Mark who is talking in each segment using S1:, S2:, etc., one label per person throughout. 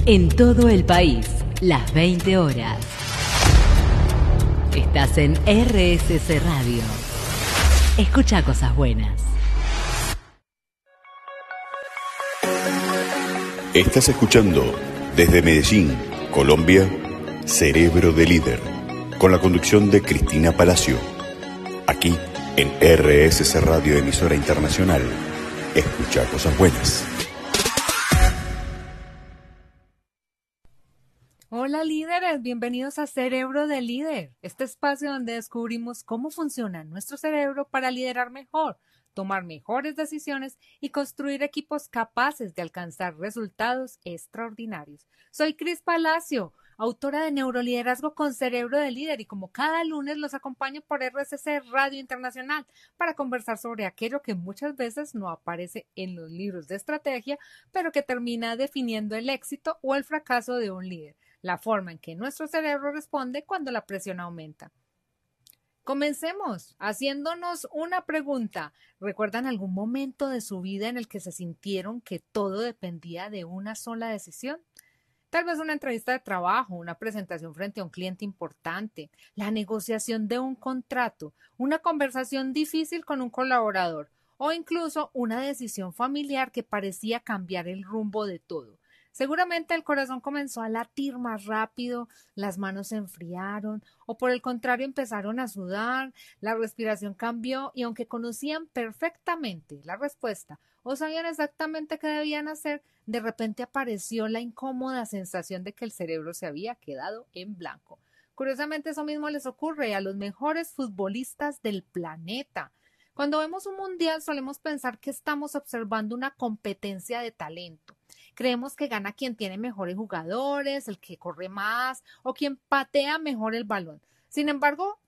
S1: En todo el país, las 20 horas. Estás en RSC Radio. Escucha cosas buenas.
S2: Estás escuchando desde Medellín, Colombia, Cerebro de Líder, con la conducción de Cristina Palacio. Aquí en RSC Radio, emisora internacional. Escucha cosas buenas.
S3: Hola líderes, bienvenidos a Cerebro de Líder, este espacio donde descubrimos cómo funciona nuestro cerebro para liderar mejor, tomar mejores decisiones y construir equipos capaces de alcanzar resultados extraordinarios. Soy Cris Palacio, autora de Neuroliderazgo con Cerebro de Líder, y como cada lunes los acompaño por RSC Radio Internacional para conversar sobre aquello que muchas veces no aparece en los libros de estrategia, pero que termina definiendo el éxito o el fracaso de un líder. La forma en que nuestro cerebro responde cuando la presión aumenta. Comencemos haciéndonos una pregunta. ¿Recuerdan algún momento de su vida en el que se sintieron que todo dependía de una sola decisión? Tal vez una entrevista de trabajo, una presentación frente a un cliente importante, la negociación de un contrato, una conversación difícil con un colaborador o incluso una decisión familiar que parecía cambiar el rumbo de todo. Seguramente el corazón comenzó a latir más rápido, las manos se enfriaron o por el contrario empezaron a sudar, la respiración cambió y aunque conocían perfectamente la respuesta o sabían exactamente qué debían hacer, de repente apareció la incómoda sensación de que el cerebro se había quedado en blanco. Curiosamente eso mismo les ocurre a los mejores futbolistas del planeta. Cuando vemos un mundial solemos pensar que estamos observando una competencia de talento. Creemos que gana quien tiene mejores jugadores, el que corre más o quien patea mejor el balón. Sin embargo,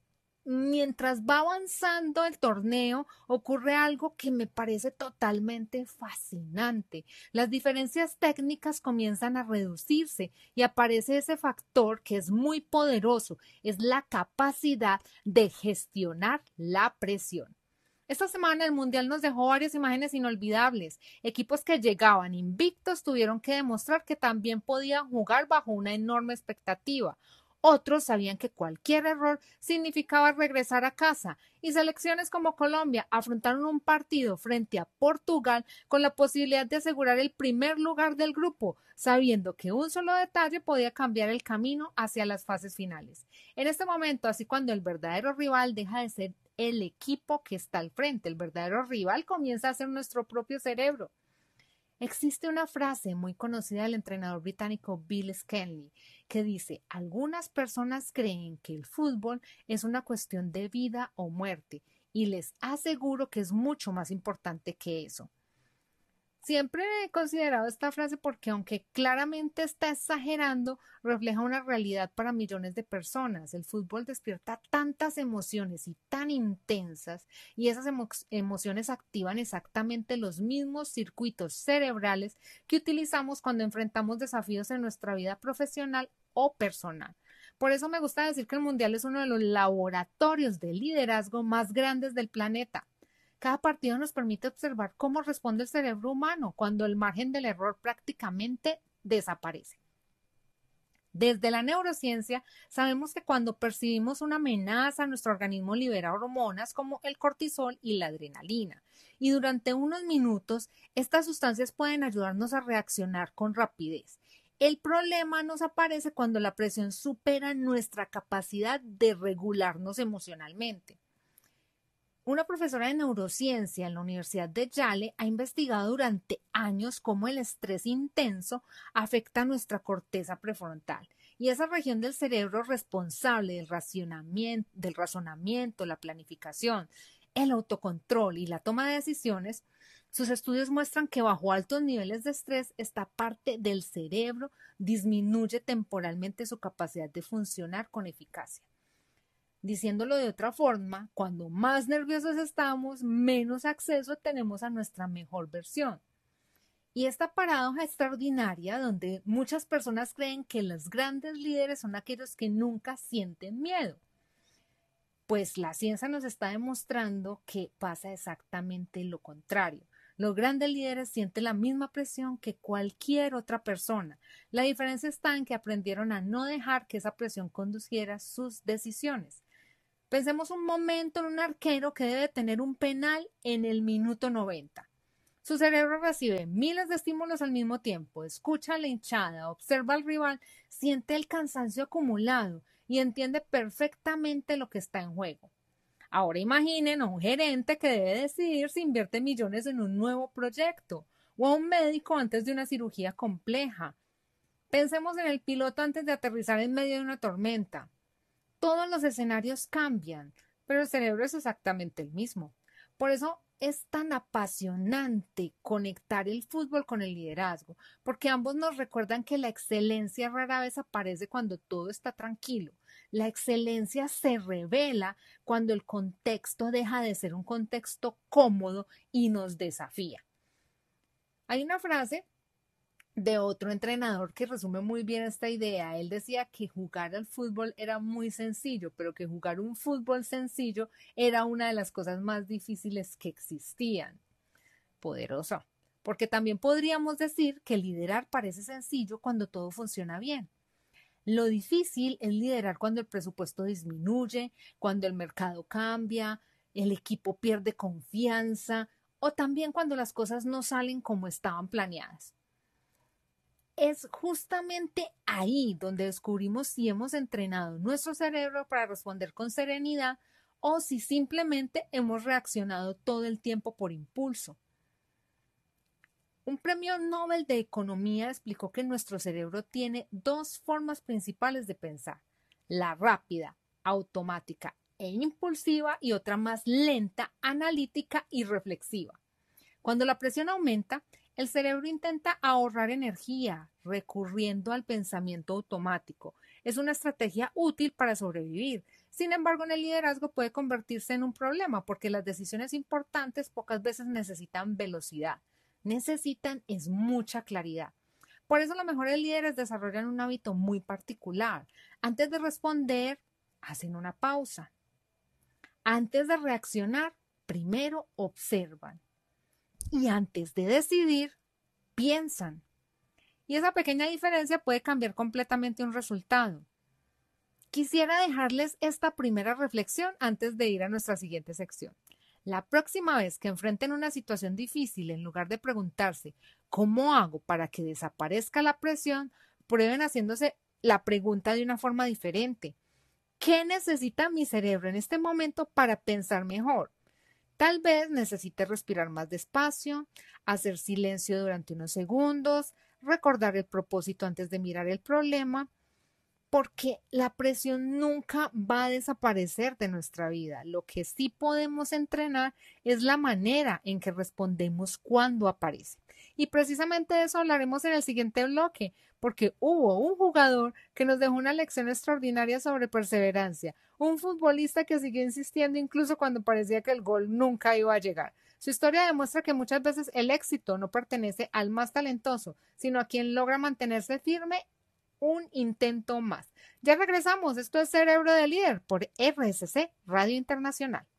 S3: mientras va avanzando el torneo, ocurre algo que me parece totalmente fascinante. Las diferencias técnicas comienzan a reducirse y aparece ese factor que es muy poderoso, es la capacidad de gestionar la presión. Esta semana el Mundial nos dejó varias imágenes inolvidables. Equipos que llegaban invictos tuvieron que demostrar que también podían jugar bajo una enorme expectativa. Otros sabían que cualquier error significaba regresar a casa, y selecciones como Colombia afrontaron un partido frente a Portugal con la posibilidad de asegurar el primer lugar del grupo, sabiendo que un solo detalle podía cambiar el camino hacia las fases finales. En este momento, así cuando el verdadero rival deja de ser el equipo que está al frente, el verdadero rival comienza a ser nuestro propio cerebro. Existe una frase muy conocida del entrenador británico Bill Scanley que dice: algunas personas creen que el fútbol es una cuestión de vida o muerte, y les aseguro que es mucho más importante que eso. Siempre he considerado esta frase porque, aunque claramente está exagerando, refleja una realidad para millones de personas. El fútbol despierta tantas emociones y tan intensas, y esas emociones activan exactamente los mismos circuitos cerebrales que utilizamos cuando enfrentamos desafíos en nuestra vida profesional o personal. Por eso me gusta decir que el Mundial es uno de los laboratorios de liderazgo más grandes del planeta. Cada partido nos permite observar cómo responde el cerebro humano cuando el margen del error prácticamente desaparece. Desde la neurociencia sabemos que cuando percibimos una amenaza, nuestro organismo libera hormonas como el cortisol y la adrenalina, y durante unos minutos estas sustancias pueden ayudarnos a reaccionar con rapidez. El problema nos aparece cuando la presión supera nuestra capacidad de regularnos emocionalmente. Una profesora de neurociencia en la Universidad de Yale ha investigado durante años cómo el estrés intenso afecta nuestra corteza prefrontal, y esa región del cerebro responsable del razonamiento, la planificación, el autocontrol y la toma de decisiones. Sus estudios muestran que bajo altos niveles de estrés, esta parte del cerebro disminuye temporalmente su capacidad de funcionar con eficacia. Diciéndolo de otra forma, cuando más nerviosos estamos, menos acceso tenemos a nuestra mejor versión. Y esta paradoja extraordinaria, donde muchas personas creen que los grandes líderes son aquellos que nunca sienten miedo, pues la ciencia nos está demostrando que pasa exactamente lo contrario. Los grandes líderes sienten la misma presión que cualquier otra persona. La diferencia está en que aprendieron a no dejar que esa presión conduciera sus decisiones. Pensemos un momento en un arquero que debe tener un penal en el minuto 90. Su cerebro recibe miles de estímulos al mismo tiempo, escucha a la hinchada, observa al rival, siente el cansancio acumulado y entiende perfectamente lo que está en juego. Ahora imaginen a un gerente que debe decidir si invierte millones en un nuevo proyecto o a un médico antes de una cirugía compleja. Pensemos en el piloto antes de aterrizar en medio de una tormenta. Todos los escenarios cambian, pero el cerebro es exactamente el mismo. Por eso es tan apasionante conectar el fútbol con el liderazgo, porque ambos nos recuerdan que la excelencia rara vez aparece cuando todo está tranquilo. La excelencia se revela cuando el contexto deja de ser un contexto cómodo y nos desafía. Hay una frase de otro entrenador que resume muy bien esta idea. Él decía que jugar al fútbol era muy sencillo, pero que jugar un fútbol sencillo era una de las cosas más difíciles que existían. Poderoso, porque también podríamos decir que liderar parece sencillo cuando todo funciona bien. Lo difícil es liderar cuando el presupuesto disminuye, cuando el mercado cambia, el equipo pierde confianza o también cuando las cosas no salen como estaban planeadas. Es justamente ahí donde descubrimos si hemos entrenado nuestro cerebro para responder con serenidad o si simplemente hemos reaccionado todo el tiempo por impulso. Un premio Nobel de Economía explicó que nuestro cerebro tiene dos formas principales de pensar: la rápida, automática e impulsiva, y otra más lenta, analítica y reflexiva. Cuando la presión aumenta, el cerebro intenta ahorrar energía, recurriendo al pensamiento automático. Es una estrategia útil para sobrevivir. Sin embargo, en el liderazgo puede convertirse en un problema porque las decisiones importantes pocas veces necesitan velocidad. Necesitan mucha claridad. Por eso los mejores líderes desarrollan un hábito muy particular. Antes de responder, hacen una pausa. Antes de reaccionar, primero observan. Y antes de decidir, piensan. Y esa pequeña diferencia puede cambiar completamente un resultado. Quisiera dejarles esta primera reflexión antes de ir a nuestra siguiente sección. La próxima vez que enfrenten una situación difícil, en lugar de preguntarse ¿cómo hago para que desaparezca la presión?, prueben haciéndose la pregunta de una forma diferente. ¿Qué necesita mi cerebro en este momento para pensar mejor? Tal vez necesite respirar más despacio, hacer silencio durante unos segundos, recordar el propósito antes de mirar el problema, porque la presión nunca va a desaparecer de nuestra vida. Lo que sí podemos entrenar es la manera en que respondemos cuando aparece. Y precisamente de eso hablaremos en el siguiente bloque, porque hubo un jugador que nos dejó una lección extraordinaria sobre perseverancia, un futbolista que siguió insistiendo incluso cuando parecía que el gol nunca iba a llegar. Su historia demuestra que muchas veces el éxito no pertenece al más talentoso, sino a quien logra mantenerse firme un intento más. Ya regresamos. Esto es Cerebro de Líder por RSC Radio Internacional.